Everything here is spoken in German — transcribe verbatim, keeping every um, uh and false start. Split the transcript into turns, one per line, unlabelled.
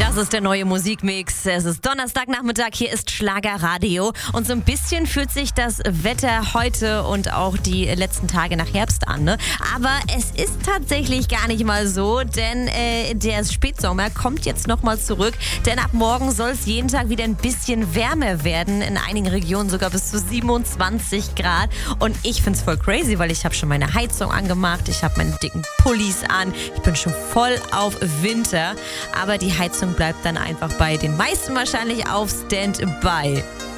Das ist der neue Musikmix. Es ist Donnerstagnachmittag, hier ist Schlagerradio. Und so ein bisschen fühlt sich das Wetter heute und auch die letzten Tage nach Herbst an. Ne? Aber es ist tatsächlich gar nicht mal so, denn äh, der Spätsommer kommt jetzt nochmal zurück. Denn ab morgen soll es jeden Tag wieder ein bisschen wärmer werden. In einigen Regionen sogar bis zu siebenundzwanzig Grad. Und ich finde es voll crazy, weil ich habe schon meine Heizung angemacht. Ich habe meine dicken Pullis an. Ich bin schon voll auf Winter. Aber die Heizung bleibt dann einfach bei den meisten wahrscheinlich auf Standby.